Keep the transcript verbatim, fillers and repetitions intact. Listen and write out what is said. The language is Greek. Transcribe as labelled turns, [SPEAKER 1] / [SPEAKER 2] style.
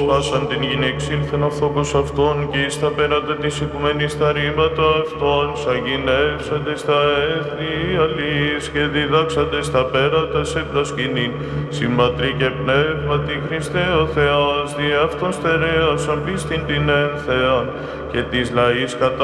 [SPEAKER 1] πάσαν την γην εξήλθεν ο φόβος αυτών και εις τα πέρατα της οικουμένης τα ρήματα αυτών, σαγηνεύσαντες τα έθνη αλής και διδάξαντες τα πέρατα σε προσκυνήν, συμματρή και πνεύματι Χριστέ ο Θεάς, δι' αυτόν στερέασαν πίστην την ένθεαν και της λαής κατά